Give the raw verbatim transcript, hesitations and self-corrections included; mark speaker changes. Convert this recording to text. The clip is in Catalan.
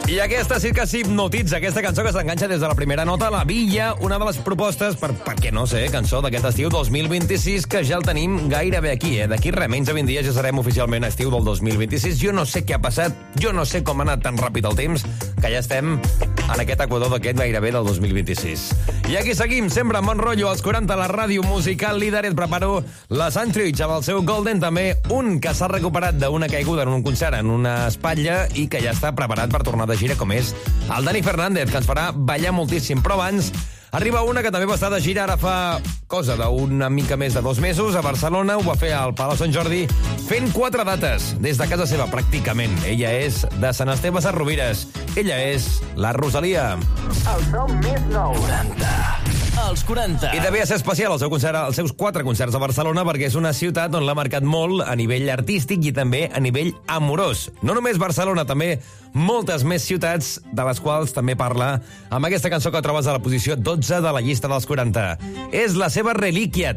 Speaker 1: I aquesta sí que s'hipnotitza, aquesta cançó que s'enganxa des de la primera nota, La Villa, una de les propostes per, per què no sé, cançó d'aquest estiu dos mil vint-i-sis, que ja el tenim gairebé aquí, eh? D'aquí res, menys de vint dies ja serem oficialment a estiu del dos mil vint-i-sis. Jo no sé què ha passat, jo no sé com ha anat tan ràpid el temps, que ja estem en aquest equador d'aquest gairebé del dos mil vint-i-sis. I aquí seguim, sempre amb bon rotllo, als quaranta, la ràdio musical líder. Et preparo la Sandwich amb el seu Golden, també un que s'ha recuperat d'una caiguda en un concert en una espatlla i que ja està preparat per tornar de gira, com és el Dani Fernández, que ens farà ballar moltíssim. Però abans arriba una que també va estar de gira ara fa cosa d'una mica més de dos mesos a Barcelona. Ho va fer al Palau Sant Jordi fent quatre dates des de casa seva, pràcticament. Ella és de Sant Esteve Sesrovires. Ella és la Rosalia.
Speaker 2: El som més nou.
Speaker 3: quaranta. Els quaranta.
Speaker 1: I devia ser especial el seu concert, els seus quatre concerts a Barcelona, perquè és una ciutat on l'ha marcat molt a nivell artístic i també a nivell amorós. No només Barcelona, també moltes més ciutats, de les quals també parla amb aquesta cançó que trobes a la posició dotze de la llista dels quaranta. És la seva relíquia.